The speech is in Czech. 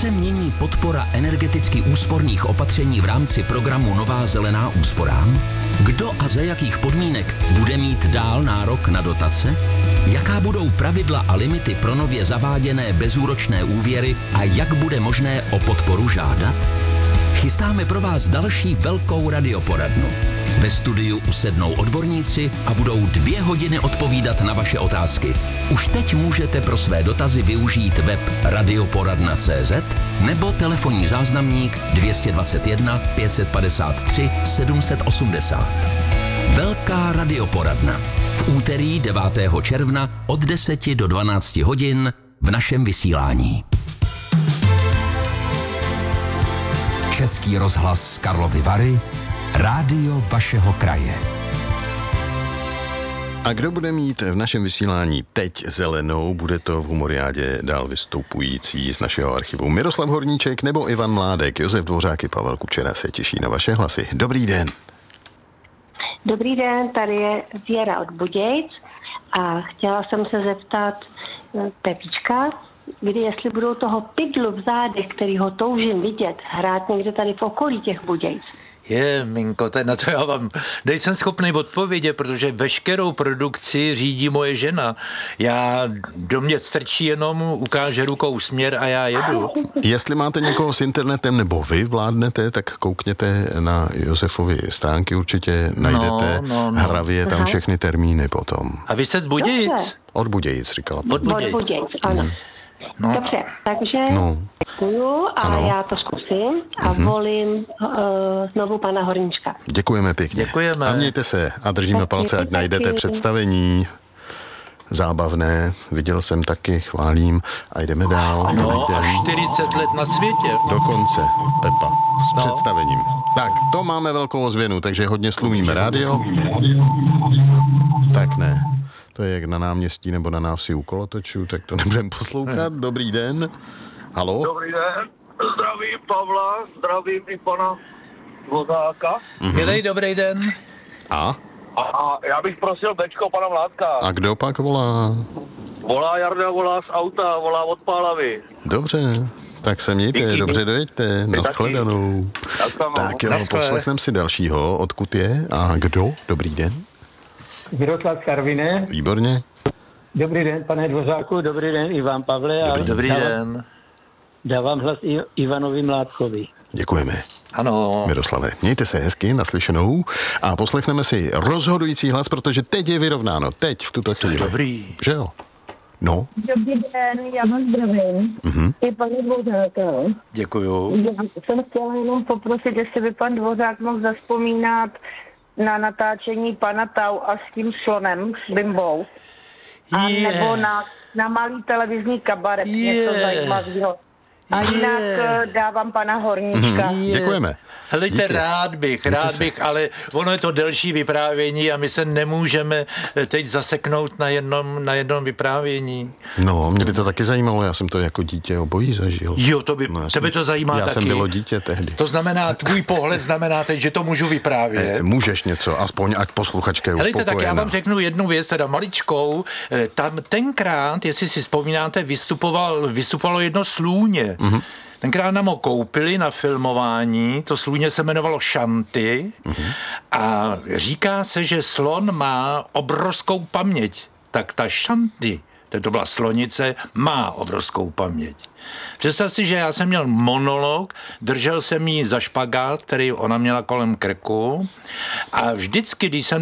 se mění podpora energeticky úsporných opatření v rámci programu Nová zelená úsporám? Kdo a za jakých podmínek bude mít dál nárok na dotace? Jaká budou pravidla a limity pro nově zaváděné bezúročné úvěry a jak bude možné o podporu žádat? Chystáme pro vás další velkou radioporadnu. Ve studiu usednou odborníci a budou 2 hodiny odpovídat na vaše otázky. Už teď můžete pro své dotazy využít web radioporadna.cz nebo telefonní záznamník 221 553 780. Velká radioporadna. V úterý 9. června od 10 do 12 hodin v našem vysílání. Český rozhlas Karlovy Vary, rádio vašeho kraje. A kdo bude mít v našem vysílání teď zelenou, bude to v Humoriádě dál vystupující z našeho archivu Miroslav Horníček nebo Ivan Mládek. Josef Dvořák i Pavel Kučera se těší na vaše hlasy. Dobrý den. Dobrý den, tady je Věra od Budějic a chtěla jsem se zeptat Pepíčka, kdy jestli budou toho pidlu v zádech, který ho toužím vidět, hrát někde tady v okolí těch Budějic. Minko, na to já vám nejsem schopný odpovědět, protože veškerou produkci řídí moje žena. Já do mě strčí jenom, ukáže rukou směr a já jedu. Jestli máte někoho s internetem nebo vy vládnete, tak koukněte na Josefovy stránky, určitě najdete hravě tam všechny termíny potom. A vy jste z Budějic? Od Budějic, říkala. Od Budějic, ano. No. Dobře, takže děkuju a já to zkusím a volím znovu pana Horníčka. Děkujeme pěkně. Děkujeme. A mějte se a držíme palce, ať najdete představení zábavné. Viděl jsem taky, chválím a jdeme dál. A 40 let na světě. Dokonce, Pepa, s představením. Tak, to máme velkou ozvěnu, takže hodně slumíme rádio. Tak ne. To je jak na náměstí nebo na návsi u kolotočů, tak to nebudeme poslouchat. Dobrý den. Haló? Dobrý den. Zdravím Pavla, zdravím i pana Dvořáka. Milej, dobrý den. A já bych prosil Bčko pana Mládka. A kdo pak volá? Volá Jarda, volá z auta, volá od Pálavy. Dobře, tak se mějte, dobře dojeďte, nashledanou. Tak jo, poslechneme si dalšího, odkud je a kdo? Dobrý den. Miroslav Karviné. Výborně. Dobrý den, pane Dvořáku, dobrý den, Ivan Pavle. Dobrý den. Dávám hlas Ivanovi Mládkovi. Děkujeme. Ano. Miroslave, mějte se hezky, naslyšenou a poslechneme si rozhodující hlas, protože teď je vyrovnáno, teď v tuto chvíli. Dobrý. Že jo? No. Dobrý den, já vás zdravím. I pane Dvořáka. Děkuju. Já jsem chtěla jenom poprosit, jestli by pan Dvořák mohl zavzpomínat na natáčení pana Tau a s tím slonem, s Bimbou. A nebo na malý televizní kabaret, něco zajímavého. A jinak dávám pana Horníčka. Děkujeme. Helejte, rád bych, ale ono je to delší vyprávění a my se nemůžeme teď zaseknout na jednom vyprávění. No, mě by to taky zajímalo, já jsem to jako dítě obojí zažil. Jo, tebe to zajímá já taky. Já jsem bylo dítě tehdy. To znamená, tvůj pohled znamená teď, že to můžu vyprávět. Můžeš něco, aspoň ať posluchačka je uspokojená. uspokojená. Tak já vám řeknu jednu věc, teda maličkou. Tam tenkrát, jestli si vzpomínáte, vystupovalo jedno slůně. Mm-hmm. Tenkrát nám ho koupili na filmování, to slůně se jmenovalo Šanty a říká se, že slon má obrovskou paměť. Tak ta Šanty, to byla slonice, má obrovskou paměť. Představ si, že já jsem měl monolog, držel jsem jí za špagát, který ona měla kolem krku a vždycky, když jsem